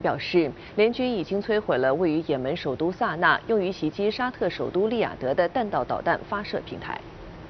表示，联军已经摧毁了位于也门首都萨那用于袭击沙特首都利雅得的弹道导弹发射平台。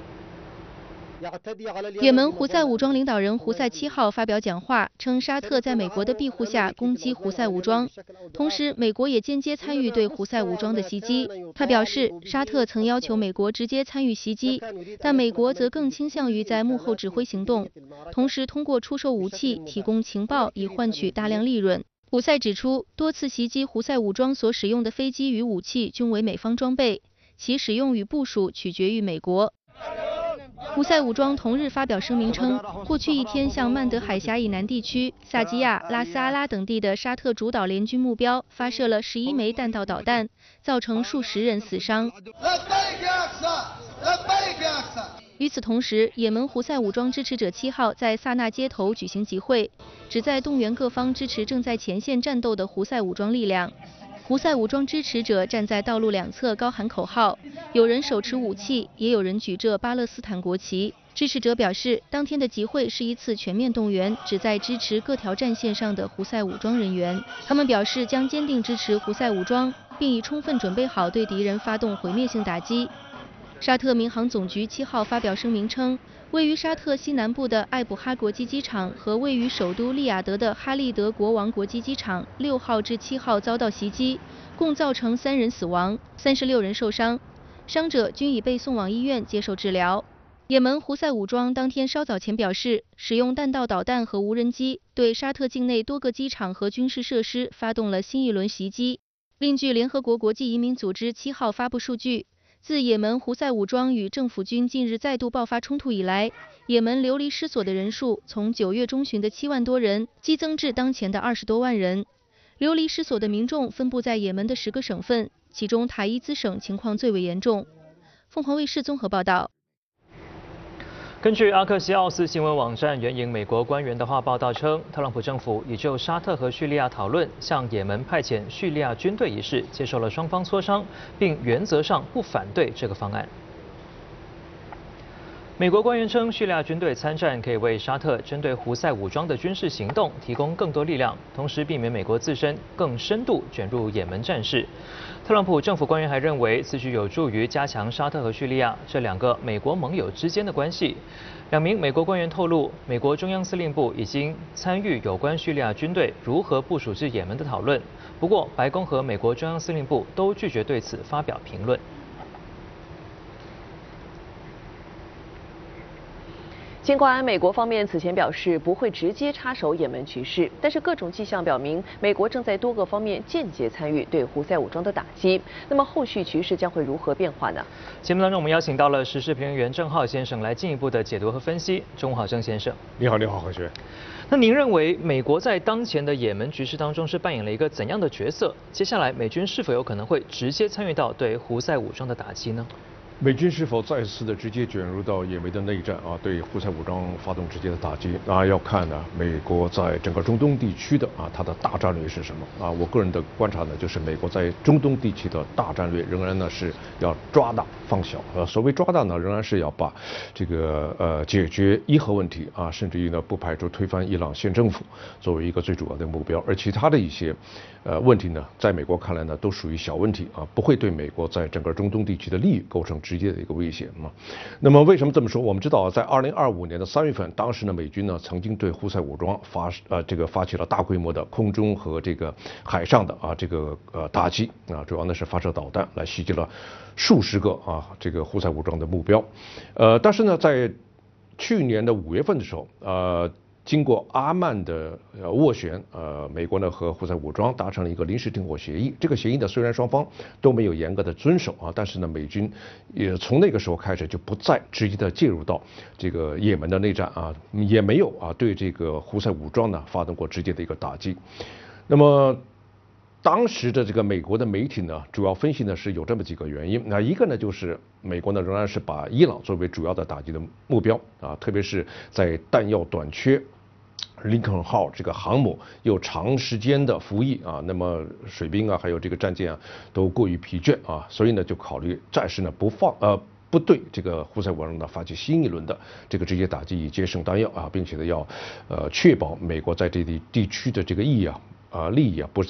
也门胡塞武装领导人胡塞7号发表讲话，称沙特在美国的庇护下攻击胡塞武装，同时美国也间接参与对胡塞武装的袭击。他表示，沙特曾要求美国直接参与袭击，但美国则更倾向于在幕后指挥行动，同时通过出售武器、提供情报以换取大量利润。胡塞指出，多次袭击胡塞武装所使用的飞机与武器均为美方装备，其使用与部署取决于美国。 胡塞武装同日发表声明称，过去一天向曼德海峡以南地区、萨基亚、拉斯阿拉等地的沙特主导联军目标发射了11枚弹道导弹，造成数十人死伤。与此同时，也门胡塞武装支持者7号在萨那街头举行集会，旨在动员各方支持正在前线战斗的胡塞武装力量。 胡塞武装支持者站在道路两侧高喊口号，有人手持武器，也有人举着巴勒斯坦国旗。支持者表示，当天的集会是一次全面动员，旨在支持各条战线上的胡塞武装人员。他们表示将坚定支持胡塞武装，并已充分准备好对敌人发动毁灭性打击。沙特民航总局7号发表声明称，位于沙特西南部的艾卜哈国际机场和位于首都利雅得的哈利德国王国际机场6号至7号遭到袭击，共造成3人死亡，36人受伤，伤者均已被送往医院接受治疗。也门胡塞武装当天稍早前表示，使用弹道导弹和无人机对沙特境内多个机场和军事设施发动了新一轮袭击。另据联合国国际移民组织7号发布数据， 自也门胡塞武装与政府军近日再度爆发冲突以来，也门流离失所的人数从9月中旬的7万多人激增至当前的20多万人。流离失所的民众分布在也门的10个省份，其中塔伊兹省情况最为严重。凤凰卫视综合报道。 根据阿克西奥斯新闻网站援引美国官员的话报道称，特朗普政府已就沙特和叙利亚讨论向也门派遣叙利亚军队一事接受了双方磋商，并原则上不反对这个方案。 美国官员称，叙利亚军队参战可以为沙特针对胡塞武装的军事行动提供更多力量，同时避免美国自身更深度卷入也门战事。特朗普政府官员还认为，此举有助于加强沙特和叙利亚这2个美国盟友之间的关系。2名美国官员透露，美国中央司令部已经参与有关叙利亚军队如何部署至也门的讨论，不过白宫和美国中央司令部都拒绝对此发表评论。 尽管美国方面此前表示不会直接插手也门局势，但是各种迹象表明，美国正在多个方面间接参与对胡塞武装的打击。那么后续局势将会如何变化呢？ 节目当中，我们邀请到了时事评论员郑浩先生来进一步的解读和分析。中午好，郑先生。 你好，你好，何学。 那您认为美国在当前的也门局势当中是扮演了一个怎样的角色？接下来美军是否有可能会直接参与到对胡塞武装的打击呢？ 美军是否再次的直接卷入到也门的内战啊，对胡塞武装发动直接的打击？要看呢，美国在整个中东地区的它的大战略是什么啊？我个人的观察呢，就是美国在中东地区的大战略仍然呢是要抓大放小。所谓抓大呢，仍然是要把这个解决伊核问题啊，甚至于呢不排除推翻伊朗现政府作为一个最主要的目标，而其他的一些问题呢，在美国看来呢都属于小问题啊，不会对美国在整个中东地区的利益构成直接的一个威胁嘛。那么为什么这么说？我们知道，在2025年的3月份，当时呢，美军呢曾经对胡塞武装发起了大规模的空中和这个海上的打击啊，主要呢是发射导弹来袭击了数十个这个胡塞武装的目标。但是呢，在去年的5月份的时候，经过阿曼的斡旋，美国呢和胡塞武装达成了一个临时停火协议。这个协议呢，虽然双方都没有严格的遵守但是呢，美军也从那个时候开始就不再直接的介入到这个也门的内战也没有对这个胡塞武装呢发动过直接的一个打击。那么当时的这个美国的媒体呢，主要分析呢是有这么几个原因。那一个呢就是美国呢仍然是把伊朗作为主要的打击的目标特别是在弹药短缺。林肯号这个航母又长时间的服役那么水兵还有这个战舰都过于疲倦所以呢就考虑暂时呢不对这个胡塞武装呢发起新一轮的这个直接打击，以节省弹药并且呢要确保美国在这地区的这个意义利益啊不是